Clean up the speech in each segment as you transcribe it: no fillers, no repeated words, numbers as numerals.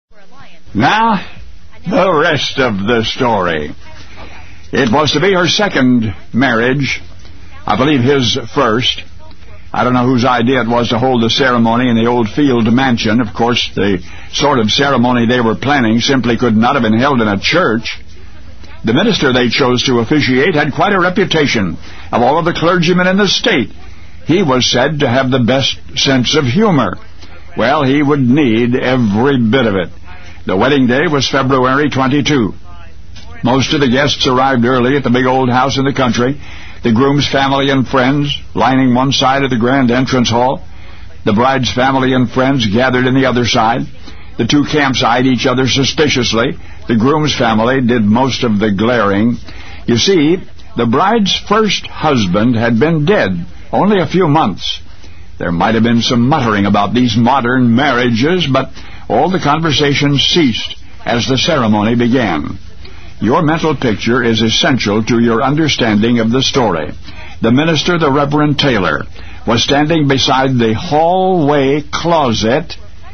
Now, the rest of the story. It was to be her second marriage. I believe his first. I don't know whose idea it was to hold the ceremony in the old field mansion. Of course, the sort of ceremony they were planning simply could not have been held in a church. The minister they chose to officiate had quite a reputation. Of all of the clergymen in the state, he was said to have the best sense of humor. Well, he would need every bit of it. The wedding day was February 22. Most of the guests arrived early at the big old house in the country. The groom's family and friends lining one side of the grand entrance hall. The bride's family and friends gathered in the other side. The two camps eyed each other suspiciously. The groom's family did most of the glaring. You see, the bride's first husband had been dead only a few months. There might have been some muttering about these modern marriages, but all the conversation ceased as the ceremony began. Your mental picture is essential to your understanding of the story. The minister, the Reverend Taylor, was standing beside the hallway closet,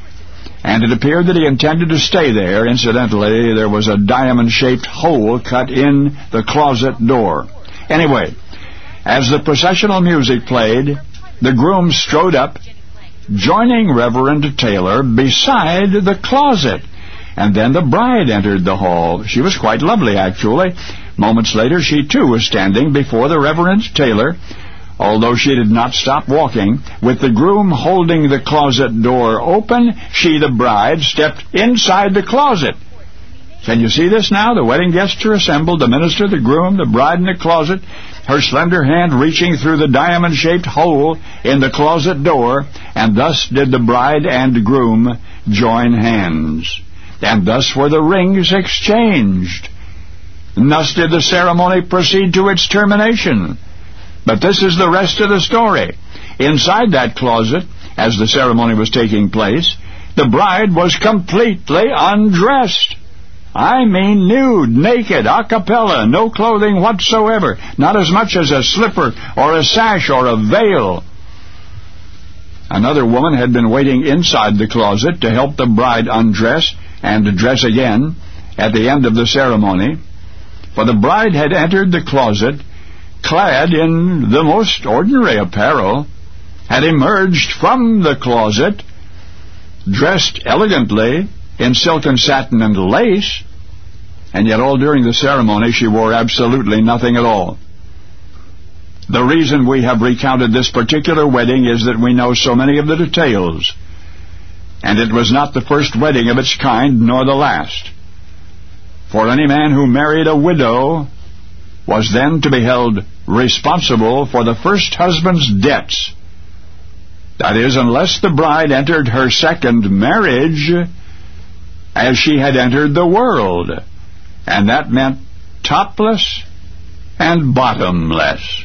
and it appeared that he intended to stay there. Incidentally, there was a diamond-shaped hole cut in the closet door. Anyway, as the processional music played, the groom strode up, joining Reverend Taylor beside the closet. And then the bride entered the hall. She was quite lovely, actually. Moments later, she too was standing before the Reverend Taylor, although she did not stop walking. With the groom holding the closet door open, she, the bride, stepped inside the closet. Can you see this now? The wedding guests are assembled, the minister, the groom, the bride in the closet, her slender hand reaching through the diamond-shaped hole in the closet door, and thus did the bride and groom join hands. And thus were the rings exchanged. And thus did the ceremony proceed to its termination. But this is the rest of the story. Inside that closet, as the ceremony was taking place, the bride was completely undressed. I mean nude, naked, a cappella, no clothing whatsoever, not as much as a slipper or a sash or a veil. Another woman had been waiting inside the closet to help the bride undress and to dress again at the end of the ceremony, for the bride had entered the closet clad in the most ordinary apparel, had emerged from the closet dressed elegantly in silk and satin and lace, and yet all during the ceremony she wore absolutely nothing at all. The reason we have recounted this particular wedding is that we know so many of the details, and it was not the first wedding of its kind, nor the last. For any man who married a widow was then to be held responsible for the first husband's debts. That is, unless the bride entered her second marriage as she had entered the world, and that meant topless and bottomless.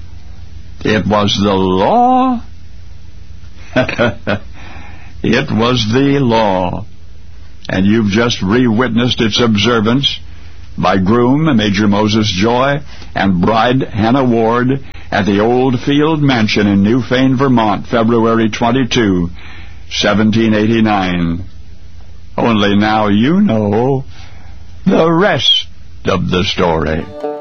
It was the law. It was the law. And you've just re-witnessed its observance by groom Major Moses Joy and bride Hannah Ward at the Old Field Mansion in Newfane, Vermont, February 22, 1789. Only now you know the rest of the story.